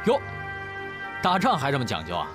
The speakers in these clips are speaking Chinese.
哟，打仗还这么讲究啊？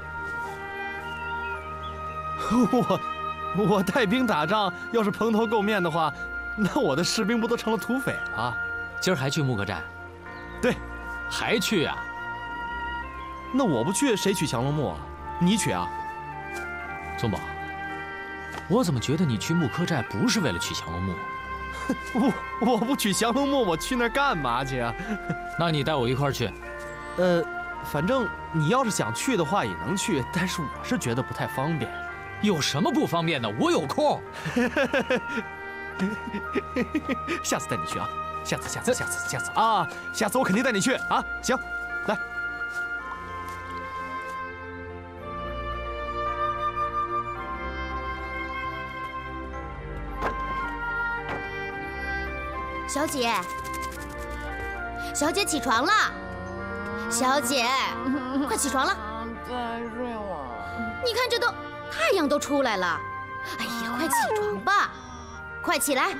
我带兵打仗，要是蓬头垢面的话，那我的士兵不都成了土匪了？ 今儿还去木刻寨？ 对， 还去啊？ 那我不去，谁取降龙木啊？你取啊？ 宗保，我怎么觉得你去木刻寨不是为了取降龙木？ 我不取降龙木，我去那儿干嘛去啊？ 那你带我一块儿去。 反正你要是想去的话也能去，但是我是觉得不太方便。 有什么不方便的？我有空。 下次带你去啊！下次啊！下次我肯定带你去啊！行，来。 小姐，小姐起床了，小姐，快起床了！ 再睡会儿。 你看这都太阳都出来了，哎呀，快起床吧，快起来！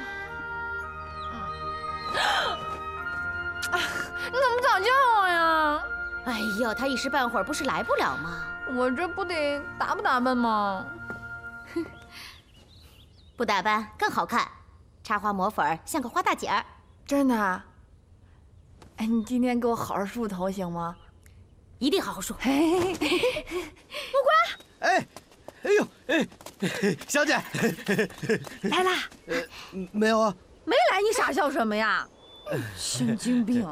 你怎么早叫我呀？ 哎呦，他一时半会儿不是来不了吗？ 我这不得打扮吗？ 不打扮更好看，插花抹粉像个花大姐儿。 真的？哎，你今天给我好好梳头行吗？ 一定好好梳。 嘿， 木瓜， 哎呦，小姐， 来啦？ 没有啊？ 没来，你傻笑什么呀？神经病！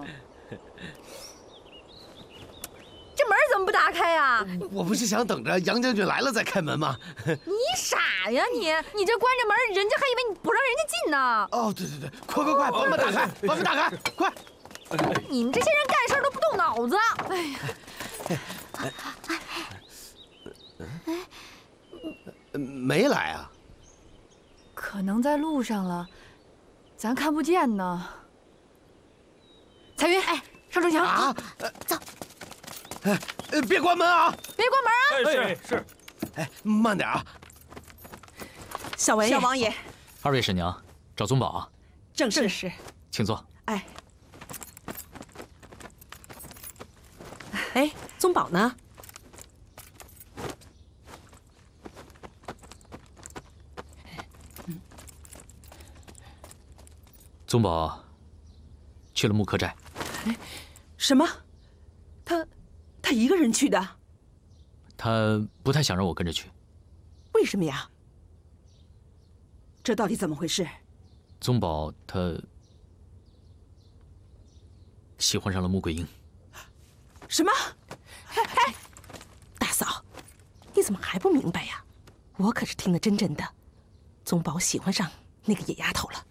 这门怎么不打开呀？ 我不是想等着杨将军来了再开门吗？ 你傻呀你这关着门，人家还以为你不让人家进呢。 哦，对，快，把门打开，把门打开，快！ 你们这些人干事都不动脑子。哎呀， 没来啊？ 可能在路上了，咱看不见呢。彩云，上城墙啊！ 走。 别关门啊！ 别关门是。 啊！ 慢点啊！ 小王爷， 二位婶娘，找宗保。 正是。 请坐。 哎，宗保呢？ 宗保去了木刻寨。 什么？他一个人去的？ 他不太想让我跟着去。 为什么呀？这到底怎么回事？ 宗保他喜欢上了穆桂英。 什么？哎，大嫂，你怎么还不明白呀？我可是听得真的，宗保喜欢上那个野丫头了。